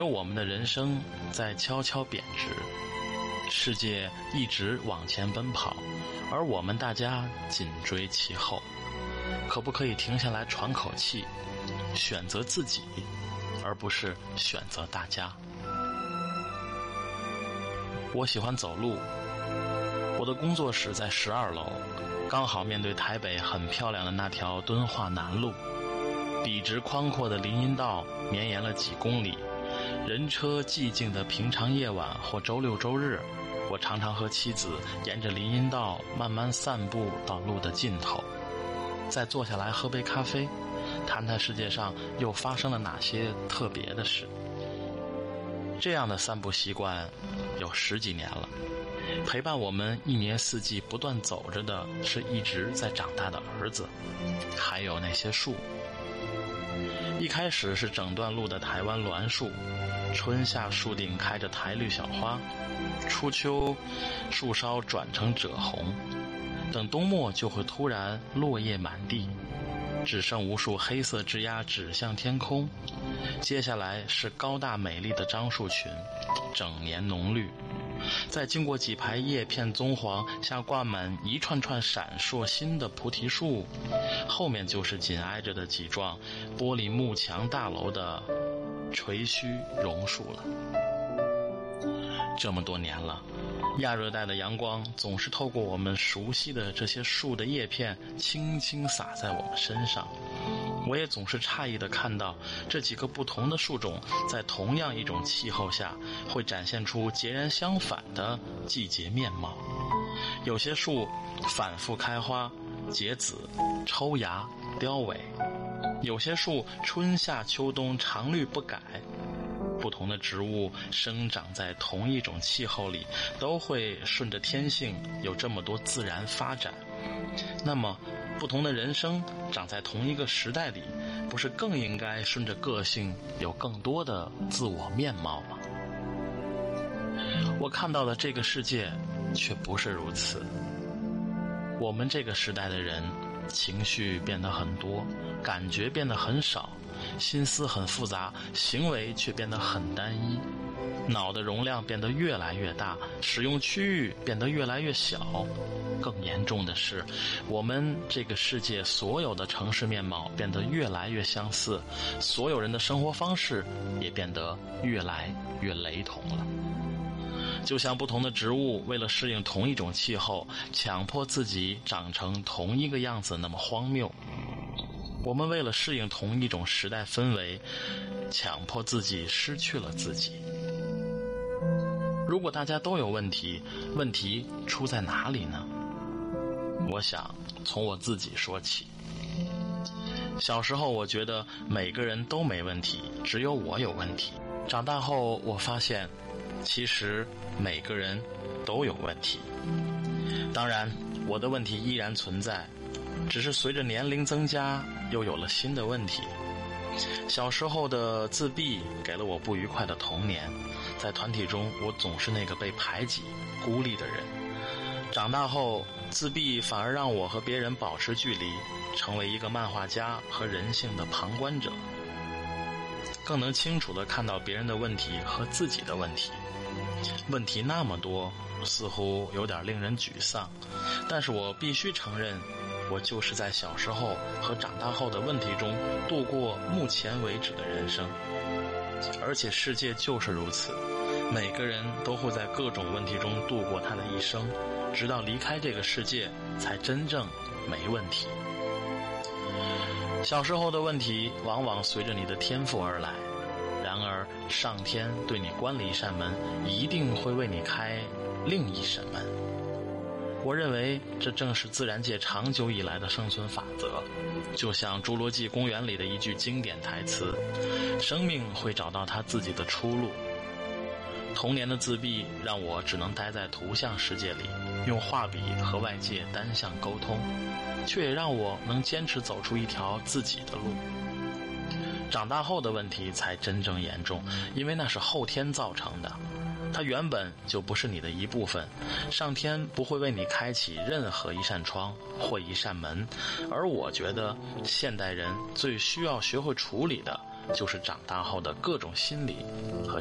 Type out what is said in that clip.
而我们的人生在悄悄贬值，世界一直往前奔跑，而我们大家紧追其后。可不可以停下来喘口气，选择自己，而不是选择大家？我喜欢走路，我的工作室在12楼，刚好面对台北很漂亮的那条敦化南路，笔直宽阔的林荫道绵延了几公里，人车寂静的平常夜晚或周六周日，我常常和妻子沿着林荫道慢慢散步到路的尽头，再坐下来喝杯咖啡，谈谈世界上又发生了哪些特别的事。这样的散步习惯有10几年了，陪伴我们一年四季不断走着的是一直在长大的儿子，还有那些树。一开始是整段路的台湾栾树，春夏树顶开着苔绿小花，初秋树梢转成赭红，等冬末就会突然落叶满地，只剩无数黑色枝桠指向天空。接下来是高大美丽的樟树群，整年浓绿，再经过几排叶片棕黄下挂满一串串闪烁新的菩提树，后面就是紧挨着的几幢玻璃幕墙大楼的垂须榕树了。这么多年了，亚热带的阳光总是透过我们熟悉的这些树的叶片轻轻洒在我们身上，我也总是诧异地看到这几个不同的树种在同样一种气候下会展现出截然相反的季节面貌。有些树反复开花结籽抽芽凋萎，有些树春夏秋冬常绿不改。不同的植物生长在同一种气候里，都会顺着天性有这么多自然发展。那么不同的人生长在同一个时代里，不是更应该顺着个性有更多的自我面貌吗？我看到的这个世界却不是如此。我们这个时代的人情绪变得很多，感觉变得很少，心思很复杂，行为却变得很单一，脑的容量变得越来越大，使用区域变得越来越小。更严重的是，我们这个世界所有的城市面貌变得越来越相似，所有人的生活方式也变得越来越雷同了。就像不同的植物为了适应同一种气候，强迫自己长成同一个样子那么荒谬，我们为了适应同一种时代氛围，强迫自己失去了自己。如果大家都有问题，问题出在哪里呢？我想从我自己说起。小时候我觉得每个人都没问题，只有我有问题。长大后我发现其实每个人都有问题。当然我的问题依然存在，只是随着年龄增加又有了新的问题。小时候的自闭给了我不愉快的童年，在团体中我总是那个被排挤孤立的人。长大后自闭反而让我和别人保持距离，成为一个漫画家和人性的旁观者，更能清楚地看到别人的问题和自己的问题。问题那么多，似乎有点令人沮丧，但是我必须承认，我就是在小时候和长大后的问题中度过目前为止的人生。而且世界就是如此，每个人都会在各种问题中度过他的一生，直到离开这个世界才真正没问题。小时候的问题往往随着你的天赋而来，然而上天对你关了一扇门，一定会为你开另一扇门。我认为这正是自然界长久以来的生存法则，就像《侏罗纪公园》里的一句经典台词，生命会找到它自己的出路。童年的自闭让我只能待在图像世界里，用画笔和外界单向沟通，却也让我能坚持走出一条自己的路。长大后的问题才真正严重，因为那是后天造成的，它原本就不是你的一部分，上天不会为你开启任何一扇窗或一扇门。而我觉得现代人最需要学会处理的就是长大后的各种心理和